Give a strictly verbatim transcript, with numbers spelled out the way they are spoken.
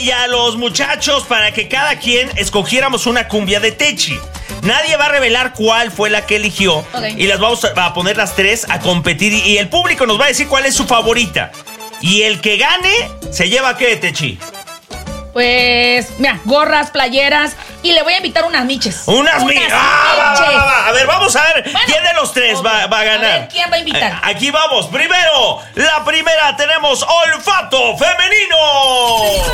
y a los muchachos para que cada quien escogiéramos una cumbia de Techi. Nadie va a revelar cuál fue la que eligió. Okay. Y las vamos a poner las tres a competir. Y el público nos va a decir cuál es su favorita. Y el que gane, ¿se lleva qué, Techi? Pues, mira, gorras, playeras. Y le voy a invitar unas miches. Unas, unas miches. Ah, va, va, va, va. A ver, vamos a ver bueno, quién de los tres va, va a ganar. A ver, ¿quién va a invitar? Aquí vamos. Primero, la primera tenemos olfato femenino.